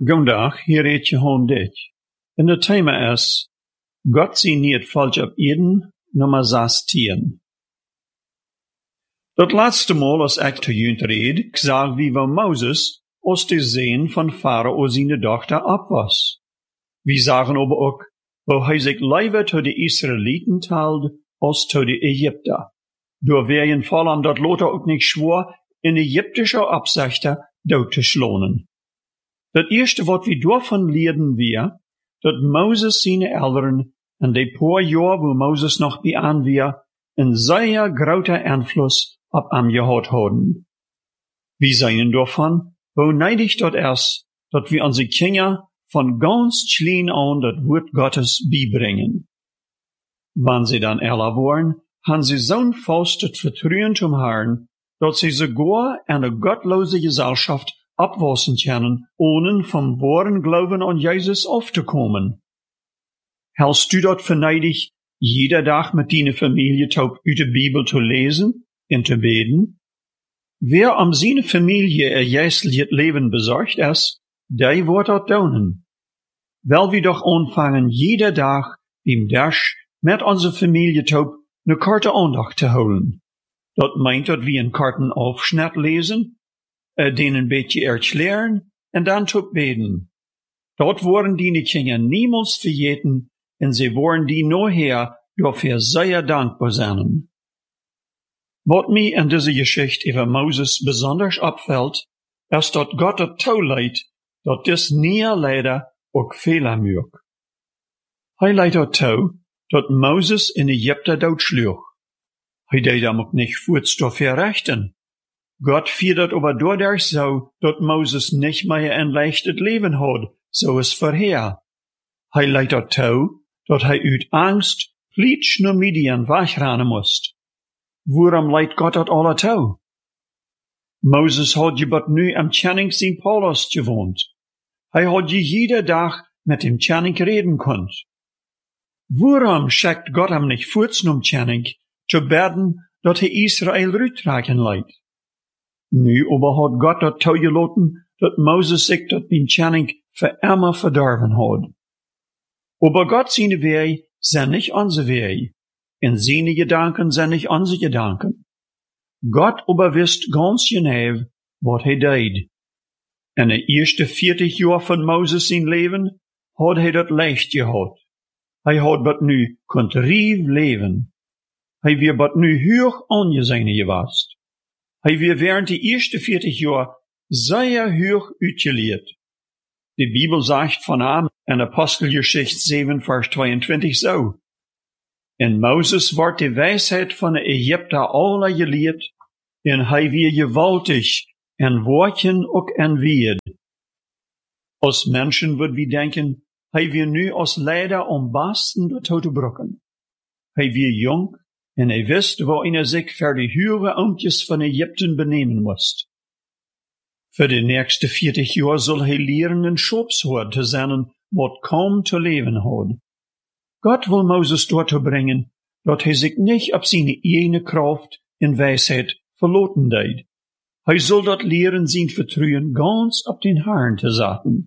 Goedendag, hier heet Jeroen Dit. En het thema is, God zie niet falsch op Eden, nummer 16. Dat laatste Mal, als ik te junt reed, zag wie waar Moses aus de zeen van Pharao zijn dochter ab was. We zagen aber ook, wo hij zich liever tot de Israëlieten teilt, als tot de Egypter. Door wer vollen dat Lothar ook niet schwor, in Egyptische Absichten dood te schlonen. Dat eerste wat we daarvan leerden wir, dat Moses zijn Eltern en de paar jaar wo Moses nog bij aan wir, een zeer grote invloed op hem gehad hadden. We zijn daarvan, wo neidig dat is, dat we onze Kinder von ganz klein an das Wort Gottes beibringen. Wann sie dann älter waren, haben sie so fast das Vertrauen zum Herrn, dass sie sogar eine gottlose Gesellschaft abwassen können, ohne vom wahren Glauben an Jesus aufzukommen. Hältst du dort für neidig, jeder Tag mit deiner Familie taub uit de Bibel zu lesen und zu beten? Wer am seine Familie ihr geistliches Leben besorgt ist, der wird das tun. Weil wir doch anfangen, jeder Tag beim Dash mit unserer Familie taub eine Karte Andacht zu holen. Das meint, dass wir einen Kartenaufschnitt lesen, den ein bisschen erklären und dann zu beten. Dort worden die Kinder niemals vergeten und sie worden die nachher dafür sehr dankbar sein. Was mir in dieser Geschichte über Moses besonders abfällt, ist, dass Gott das tauleidt, dass das nie leider auch Fehler mögt. Hij leidt dat toe, dat Moses in Egypte doodsloeg. Hij deed hem ook niet voorts dafür rechten. Gott fiel dat aber dadurch so, dat Moses nicht mehr ein leichtes Leben hat, so es vorher. Hij leidt dat toe, dat hij uit Angst plötzlich naar Midian wegrennen moest. Waarom leidt Gott dat alle toe? Moses had je but nu am Channing zijn Paulus gewohnt. Hij had je jede dag met dem Channing reden kunt. Waarom schickt Gott hem nicht voorts naar Channing, te beden dat hij Israël uittrekken leidt? Nu aber had Gott dat toegelaten, dat Moses zich dat beim Channing für immer verdorven had. Aber Gott seine Wege zijn nicht onze Wege, en seine Gedanken zijn nicht onze Gedanken. Gott aber wist ganz genau, wat hij deed. In de eerste 40 jaar van Moses zijn leven, had hij dat leicht gehad. Hij had wat nu kunt rief leven. Hij weer wat nu hoog angezien geweest. Hij weer während de eerste 40 jaar zeer hoog uitgeleerd. De Bibel zegt van hem in Apostelgeschichte 7 vers 22 zo. En Moses wordt de wijsheid van de Egypter alle geleerd, en hij weer gewaltig, en woordjen ook en weerd. Als mensen würden we denken, hij weer nu als leider om besten door te brokken. Hij weer jong, en hij wist waarin hij zich voor de hoge ambtjes van Egypten benemen moest. Voor de nächste 40 jaar zal hij leren een schopshoord te zijn, wat kaum te leven had. God wil Moses dorthin brengen, dat hij zich niet op zijn eigen kracht en wijsheid verloten deed. Hij zal dat leren zijn vertrouwen ganz op den Herrn te zetten.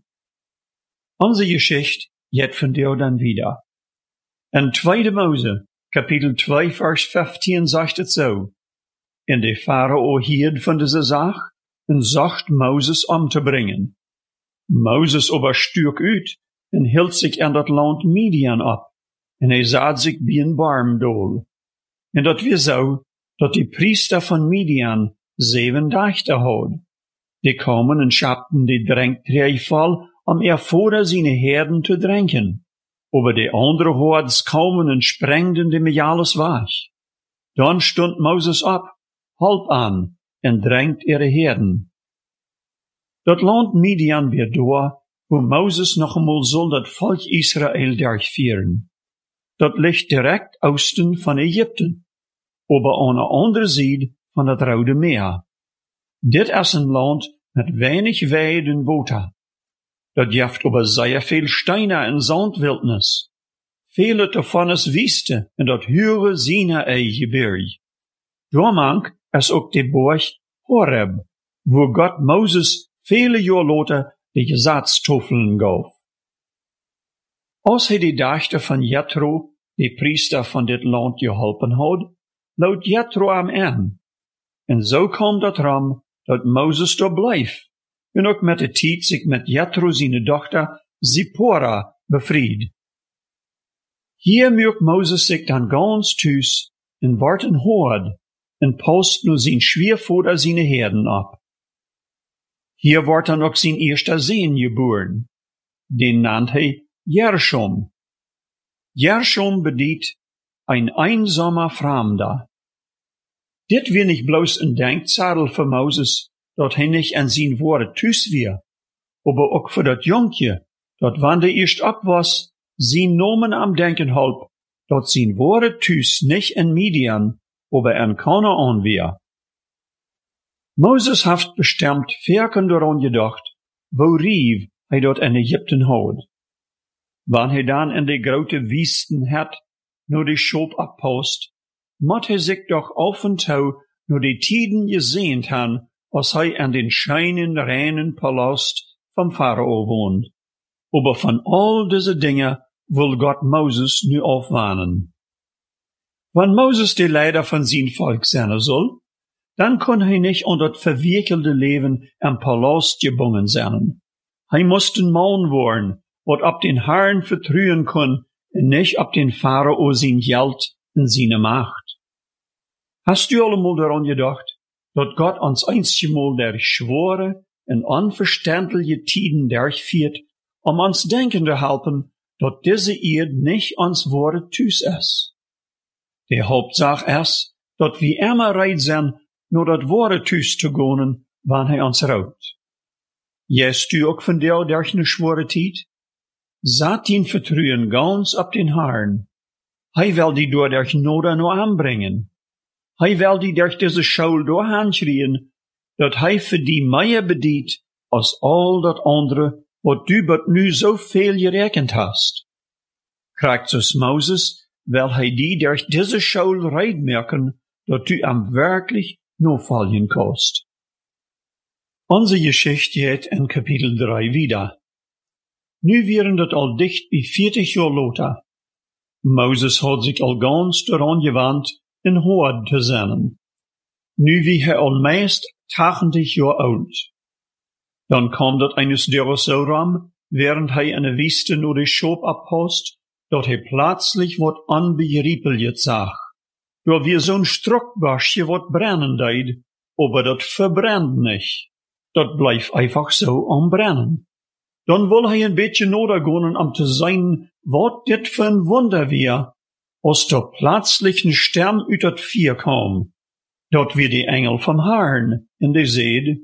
Onze Geschichte geht von dir dann wieder. In 2. Mose, Kapitel 2, Vers 15 sagt es so. En de Pharao hield van deze zaak en zocht Moses om te brengen. Moses aber stürk uit en hield zich in dat land Midian op. En hij zat zich bij een barmdol. En dat weer zo, dat die priester van Midian 7 dagen had. Die komen en schapten die drinktrei om voor zijn herden te drinken. Aber die andere hordes komen en sprengden dem alles weg. Dan stond Moses op, halb aan, en drinkt ihre herden. Dat land Midian weer door, wo Moses nog eenmaal zal dat volk Israël durchführen. Dat ligt direct oosten van Egypte, aber aan de andere zijde van het Rode Meer. Dit is een land met weinig weiden en water. Dat heeft aber sehr veel steinen en zandwildnis. Vele daarvan is Wüste en dat hoge Sinai-Gebirge. Daarom is ook de Berg Horeb, wo Gott Moses vele jaar later die Gesetztoffeln gaf. Als hij de dachte van Jethro, de priester van dit land, geholpen had, laut Jethro hem aan. En zo kwam dat ram, dat Moses daar bleef, en ook met de tijd zich met Jethro zijn dochter Zipporah befried. Hier mocht Moses zich dan ganz thuis en wordt een hoord, en past nu zijn schwiervader zijn herden ab. Hier wordt dan ook zijn eerste zoon geboren. Den nannt hij Gershom. Gershom bedeutet ein einsamer Fremder. Dit weer nicht bloß een denkzadel voor Moses, dat hij niet aan zijn woorden thuis weer, aber ook voor dat jonkje, dat wanneer eerst op was, zijn nomen am denken halp, dat zijn woorden thuis niet in Midian, aber in Kanaan weer. Moses heeft bestemd verken daaraan gedacht, woorief hij dat in Egypten houdt. Wanneer hij dan in de grote wiesten had, naar de schop abpost, moet hij zich doch af en toe naar de tijden geseend han, als hij aan den scheinen reinen Palast vom Pharao woont. Aber van al deze dingen wil God Moses nu afwarnen. Wann Moses de leider van zijn volk zijn zal, dan kon hij niet onder het verwikkelde leven am Palast gebunden zijn. Hij moest een man worden, wat op den Herrn vertrouwen kon, en nicht op den Pharao zijn geld en zijn macht. Hast du allemaal daran gedacht, dat God ons einstmal der schwere en onverständliche Tiden durchführt, ons denken te helpen, dat deze eerd nicht ons woorden thuis is. De Hauptsache is, dat we immer reit zijn, naar dat woorden thuis te gaan, wanneer hij ons rouwt. Jest du ook van jou durch ne schwere tijd? Zat dien vertrouwen ganz op den Herrn. Hij wil die door durch Noda no aanbrengen. Hij wil die durch deze Schaul doorhanschrien, dat hij voor die meer bedient, als al dat andere, wat du but nu zoveel gerekend hast. Krijgt dus Moses, wil hij die durch deze Schaul reit merken, dat du am wirklich no fallen kost. Onze Geschichte geht in Kapitel 3 wieder. Nu wären dat al dicht bij 40 jaar later. Moses had zich al ganz daran gewandt, een hoord te zijn. Nu wie hij al meest 80 jaar oud. Dan kwam dat eines Dörres so ram, während hij in de Wüste nur de Schop abpost, dat hij plötzlich wat onbegrijpelijk zag. Door wie zo'n Struckbaschje wat brennen deed, aber dat verbrennt nicht. Dat blijft einfach so am brennen. Dan wil hij een beetje nodig gaan om te zijn wat dit voor een wonder weer, als er plötzlich een stem uit het vuur kwam. Dat weer de engel vom Herrn, en die zeide,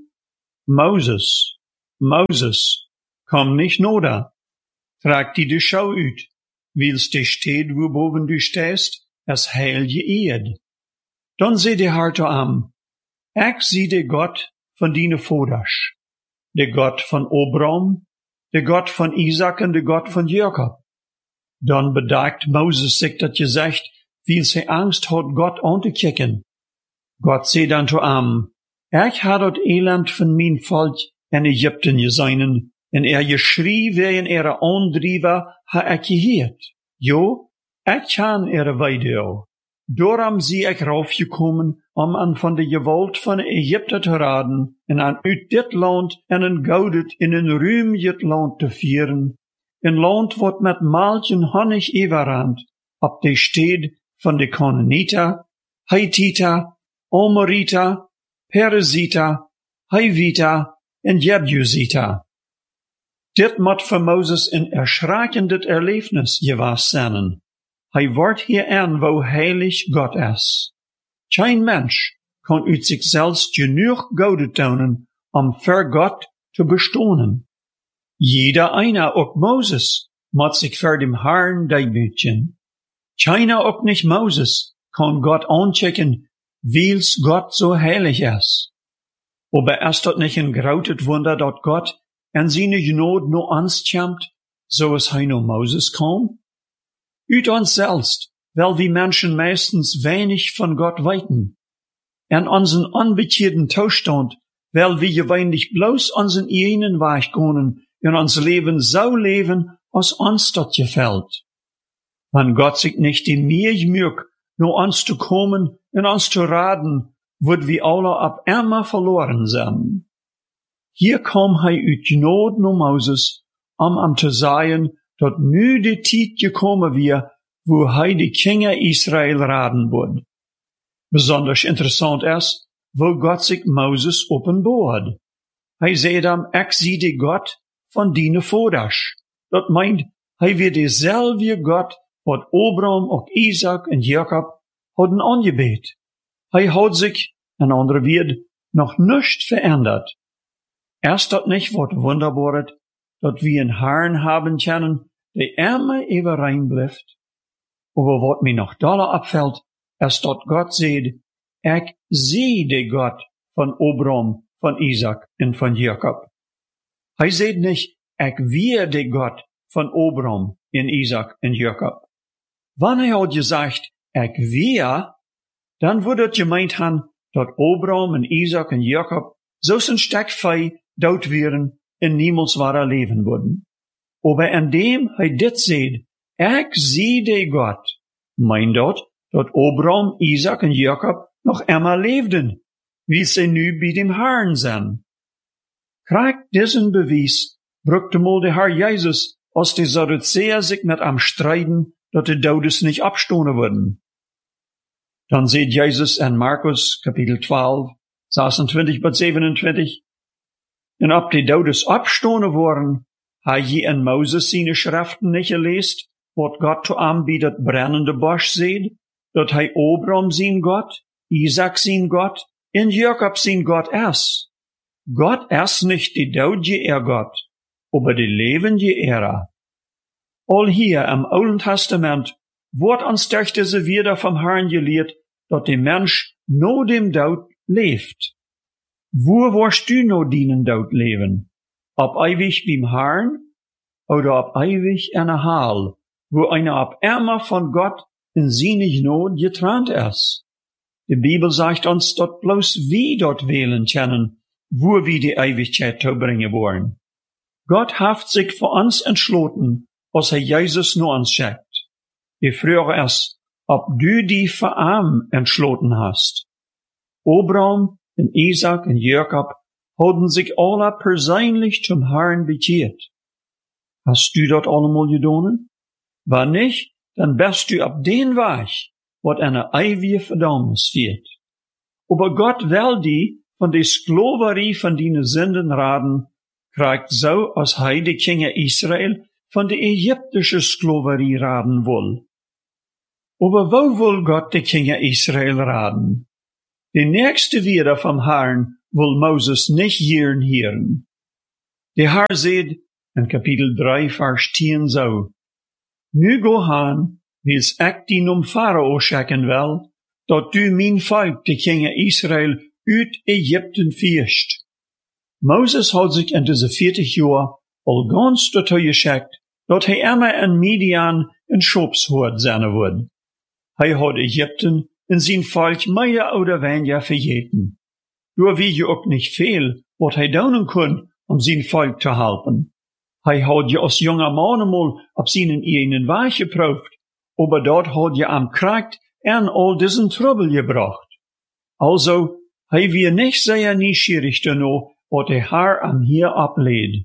Moses, Moses, komm nicht nodig, trag die de schau uit, wils de steed wo boven du stehst, es heil je eed. Dan zei de Herr zu am, ik zie de God van dine vaders, de God van Abraham, de God van Isaac en de God van Jacob. Dan bedacht Moses zich dat je zegt, wils hij angst had God aan te kijken. God zei dan zu am, ik had het elend van mijn volk in Egypten gezien, en geschrie wegen ihre aandrieven ha ik geheerd. Jo, ik kan ihre weide. Daarom zie ik raufgekomen, aan van de gewalt van Egypte te raden, en aan uit dit land en een goudet in een ruimjet land te vieren, een land wat met maaltjen honnig everand, op de steed van de Canaaniter, Hittiter, Amoriter, Periziter, Hiviter en Jebusiter. Dit moet voor Moses een erschrakkendet erlebnis geweest zijn. Hij wordt hier aan wo heilig God is. Geen mens kan uit zichzelf genoeg goede tonen om voor God te bestonen. Jeder einer, ook Moses, moet zich voor dem Herrn deibütjen. Keiner, ook nicht Moses, kan God aanchecken, wils God so heilig is. Aber ist dat nicht ein grautet Wunder, dat God en seine Gnade no ons kämmt, so es hij no Moses kam? Uit ons selbst, weil wir Menschen meistens wenig von Gott weiten. En unseren unbekehrten Zustand, weil wir gewöhnlich bloß unseren eigenen Weg gehen in ons leven so leven, als ons dat gefällt. Wenn Gott sich nicht die Mühe mögt, nur uns zu kommen und uns zu raten, wird wir alle ab einmal verloren sein. Hier kam hij uit Gnade naar Moses, am zu sagen, dat nu die Zeit gekommen wir, wo hij die Kinder Israel raten wird. Besonders interessant ist, wo Gott sich Moses offenbart. Hij zei dan, ik zie de Gott van dine Voders. Dat meint, hij weer dezelfde Gott, wat Abraham, ook Isaac en Jacob hadden aangebeten. Hij had zich, in andere woorden, nog nicht verändert. Erst dat nicht wat wunderbar ist, dat wir einen Herrn haben können, der immer even rein bleibt. Aber wat mir noch doller abfällt, ist, dat Gott sagt, ich sehe den Gott von Abraham, von Isaac und von Jacob. Hij sagt nicht, ich wir den Gott von Abraham und Isaac und Jacob. Wann hij had gesagt, ich wir, dann würde het gemeint haben, dat Abraham und Isaac und Jacob so ein Stück fei dood wären und niemals wahrer leben würden. Aber indem hij dit sagt, ich sehe den Gott, meint dat Abraham, Isaac und Jacob noch immer lebten, wie sie nu bei dem Herrn sind. Kriegt diesen Beweis, brückte mal der Herr Jesus, als die Sadduzäer sich mit am Streiten, dat die Todes nicht abstoßen würden. Dann seht Jesus in Markus Kapitel 12, 26 bis 27, und ob die Todes abstoßen worden, ha je in Moses seine Schriften nicht gelesen, wat Gott zu ihm bei dat brennende Bosch seht, dat hij Abraham sein Gott, Isaac sein Gott, und Jacob sein Gott ist. Gott ist nicht die doodje Gott, aber die levende Ära. All hier im Alten Testament wird uns durch diese Wieder vom Herrn gelehrt, dass der Mensch no dem Tod lebt. Wo wirst du no dienen Tod leben? Ob ewig beim Herrn oder ob ewig in der Hall, wo einer ab immer von Gott in seine Gnade getrennt ist? Die Bibel sagt uns, dass bloß wir dort wählen können, wo wir die Ewigkeit zubringen wollen. Gott hat sich für uns entschlossen, als er Jesus nur uns schickt. Die Frage ist, ob du die für ihn entschlossen hast. Abraham und Isaac und Jacob haben sich alle persönlich zum Herrn bekehrt. Hast du dort allemal getan? Wenn nicht, dann bist du ab den Weg, wat eine ewige Verdammnis führt. Aber Gott will die von der Sklaverei von deinen Sünden raten, kriegt so, als hij die Kinder Israel von der ägyptischen Sklaverei raten will. Aber wo will Gott die Kinder Israel raten? Die nächste Wieder vom Herrn will Moses nicht hören. Der Herr sagt in Kapitel 3, Vers 10 so, nu go han, wils ik die Pharao schicken will, dat du mein Volk, die Kinder Israel, uit Ägypten führst. Moses hat sich in diese 40 Jahren al ganz dazu geschickt, dat hij immer in Midian in Schopshort sein wird. Hij hat Ägypten in sein Volk mehr oder weniger vergeten. Nur wie je auch nicht viel, wat hij doen kon, sein Volk zu helfen. Hij hat je als junger Mann einmal auf seinen eigenen Weg geprüft, aber dort hat je am Krieg en all diesen Trouble gebracht. Also, hij wir nicht sehr neugierig danach, wat der Herr am hier ablehnt.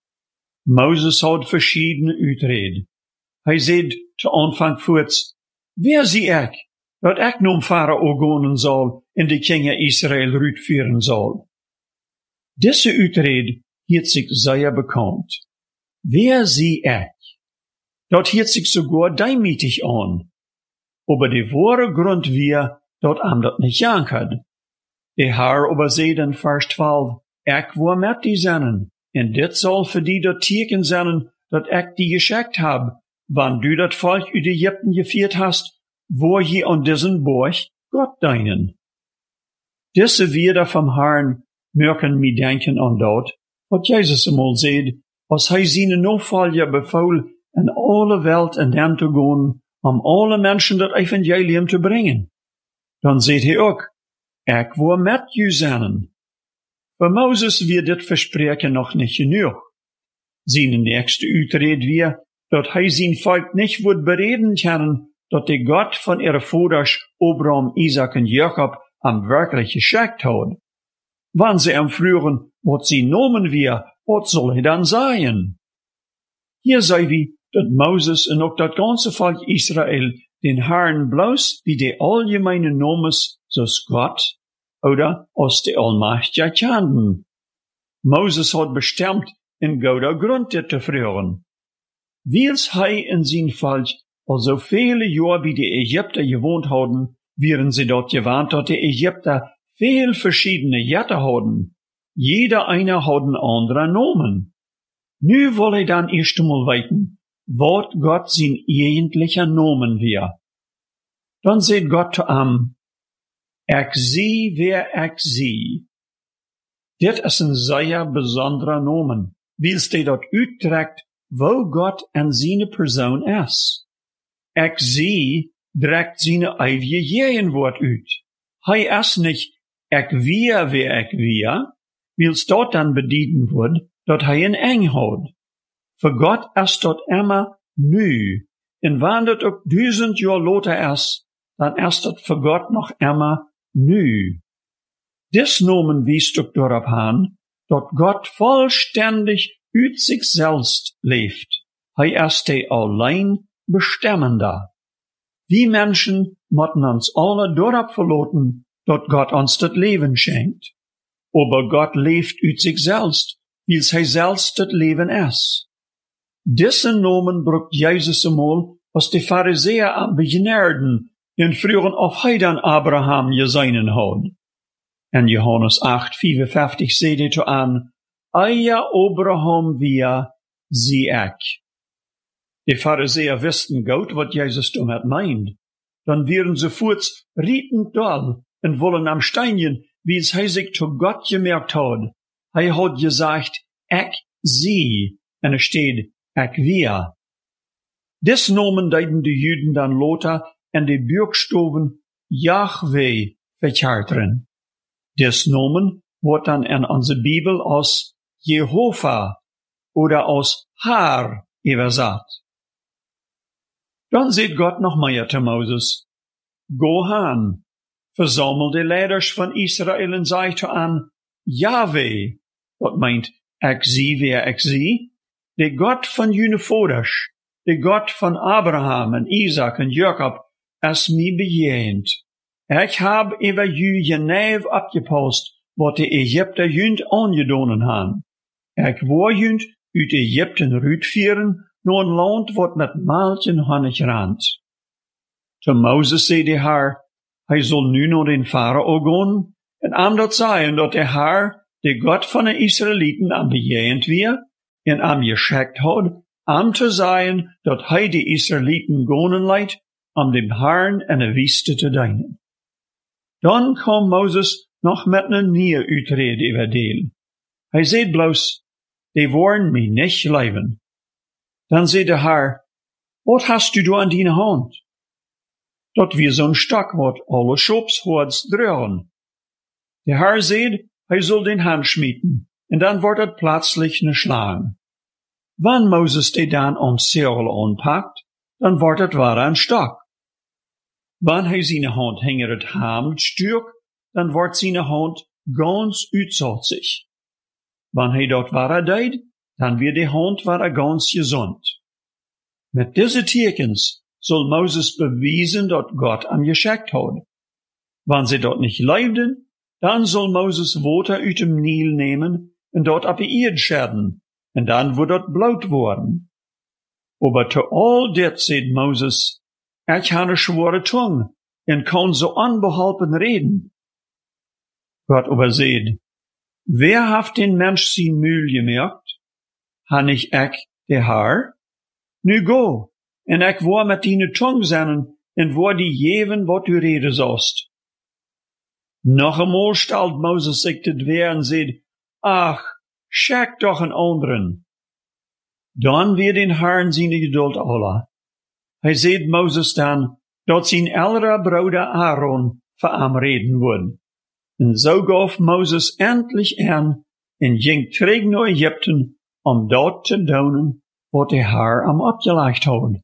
Moses hat verschiedene Uitreden. Hij sagt zu Anfang kurz, wer sie ich, dat ich nun Pharao gehen soll und die Kinder Israel rütführen soll. Diese Uitrede hielt sich sehr bekannt. Wer sie ich? Dat hielt sich sogar demütig an. Aber der wahre Grund wir, dat am dat nicht jankert. Der Herr aber sagt in Vers 12, ich war mit die Sennen, und dit soll für die dat Teken sein, dat ich die geschickt hab, wann du dat Volk uit Ägypten geführt hast, wo je an diesen Burg Gott deinen. Diese Wieder vom Herrn mögen mir denken an dort, wat Jesus einmal sagt, als hij seine Nachfolger befahl, in alle Welt in dem zu gehen, alle Menschen das Evangelium zu bringen. Dann sagt hij auch, ich war mit ju seinen. Für Moses wird dit Versprechen noch nicht genug. Zijn nächste uitred weer, dat hij zijn volk niet wordt bereden kunnen, dat de God van ihre vaders Abraham, Isaac en Jacob am wirklich geschickt had. Wann sie am früheren, wat sie nomen wir, wat soll hij dan zijn? Hier zei wie, dat Moses en ook dat ganze volk Israel den Herrn bloß wie de allgemeine Nomes, zoals Gott, oder als de Allmächtige kannten. Moses had bestemd in gouder Grund dit te führen. Wils hij in zijn volk al so viele Jahre bij de Ägypter gewohnt hadden, wären sie dort gewarnt, dat de Ägypter veel verschiedene Jätte hadden. Jeder einer had een andere Nomen. Nu wil hij dan eerst einmal weten, wat Gott zijn eigentlicher Nomen weer. Dan zegt Gott zu ihm, ik zie wer ik zie. Dit is een zeer bijzondere Nomen, wils hij dat uittrekt, wo Gott en zijn persoon is. Ik zie trekt zijn eigen Gegenwoord uit. Hij is niet, ik weer wer ik weer, wils dat dan bedienen wordt, dat hij een eng houdt. Voor God is dat immer nu. En wanneer dat ook 1000 jaar later is, dan is dat voor God nog immer nu. Dis Nomen wiest ook daarop aan, dat God vollständig uit zichzelf leeft. Hij is de allein bestemmende. Die Menschen moeten ons alle daarop verlaten, dat God ons dat Leben schenkt. Aber Gott leeft uit zichzelf, wils hij zelfs dat Leben is. Diese Nomen brukt Jezus eenmaal als de Pharisäer am beginnerden en vroegen of hij dan Abraham geseinen had. En Johannes 8:55 zei hij aan, Eia Abraham wir, zie ik. De Pharisäer wisten goed wat Jezus damit meint. Dan wären ze voorts rietend dol en wollen am Steinchen, wie es hij sich zu Gott gemerkt had. Hij had gesagt, ik zie, en er steht, ik wir. Des Nomen deiden de Juden dan later en de Buchstaben Yahweh verkärteren. Des Nomen wordt dan in onze Bibel als Jehovah oder als Haar übersetzt. Dan zegt Gott noch mehr zu Moses, Go han, verzamel de leiders van Israël en zei zu an, Yahweh, dat meint, ik zie wer ik zie, de God van jullie vaders, de God van Abraham en Isaac en Jacob, is mij bejegend. Ik heb over jullie geneve opgepast, wat de Egypter jullie aangedonen han. Ik wil jullie uit Egypten uitvieren, naar een land wat met melk en honig randt. Zu Moses zei de Heer, hij zal nu naar den Pharao gaan, en am dat zeggen dat de Heer, de God van de Israëlieten, am bejegend weer, en am geschickt had, am te zeggen dat hij de Israëlieten gaan leidt, om dem Herrn en de Wüste te dienen. Dan kwam Moses nog met een nieuwe uitrede overdelen. Hij zei bloos, die worden mij niet leven. Dan zei de Heer, wat hast du aan die hand? Dat wir zo'n stok wat alle schopshoords dreuren. De Heer zei, hij zal den hand schmieden, en dan wordt het plötzlich ne Schlang. Wann Moses die dan om Seerl aanpakt, dan wordt het waar een stok. Wann hij zijn hand hinger het haam stuk, dan wordt zijn hand ganz uitzotzig. Wann hij dat waar deed, dan wird de hand waar ganz gezond. Met deze tekens soll Moses beweisen, dat Gott am geschickt had. Wann sie dort nicht leibden, dann soll Moses Water uit dem Nil nemen en dort op de Erde scherden, en dan wordt dat bloot worden. Aber zu all dit zei Moses, ich habe eine schwere Zunge en kann so unbeholpen reden. Gott aber sagt, wer hat den Mensch sein Mühl gemerkt? Han ich der Herr? Nu go, en ik wil met die Zunge zijn en wil die geven wat du reden zost. Noch einmal stelt Moses sich dit weer en zegt, ach, schick doch een anderen. Dan wird den Herrn seine Geduld alle. Hij zegt Moses dan, dat zijn ältere Bruder Aaron voor hem reden worden. En zo gaf Moses endlich aan en ging terug naar Egypten om dat te doen wat de Heer hem opgelegd had.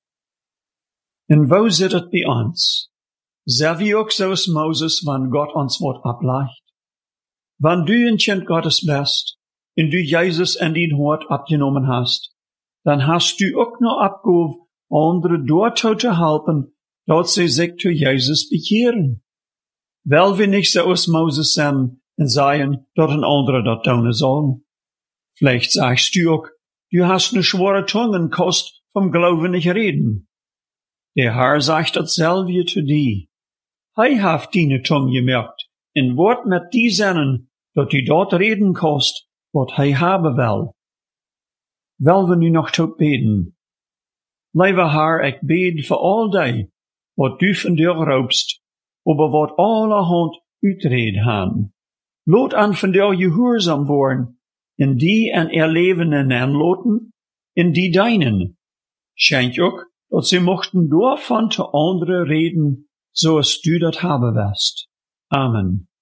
En wo zit het bij ons? Zijn we ook zoals Moses, wanneer God ons wat oplegt? Wanneer du een kind Gottes best, en du Jezus in die hart opgenomen hast, dan hast du ook nog opgave, anderen daartoe te helpen, dat ze zich tot Jezus bekeren. Wel we niet zoals Moses zijn en zeggen, dat een andere dat doen zal. Vielleicht sagst du auch, du hast ne schwere Zunge und kannst vom Glauben nicht reden. Der Herr sagt dasselbe zu dir. Hij hat deine Zunge gemerkt, en wordt met die zinnen, dat du dort reden kannst, wat hij haben will. Wel we nu nog tot beten. Lieve Herr, ik bid voor al die, wat du van dir roepst, aber wat alle hand uitred han. Laat aan van dir gehoorzaam worden, in die en erlebenden aanloten, in die deinen. Schenk ook, dat sie mochten daarvan te anderen reden, zoals du dat hebben west. Amen.